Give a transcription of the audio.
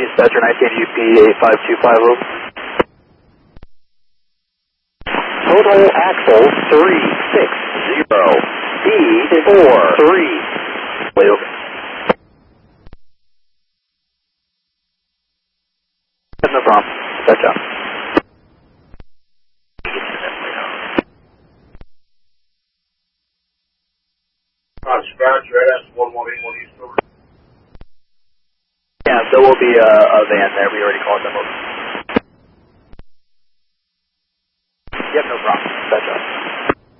Dispatcher 19 UP 85250. Total axle 360. B43. Wait, okay. No problem. Touch up. Dispatcher, that's 1181 East River. Yeah, there will be a van there. We already called them over. Yep, no problem. Touch up.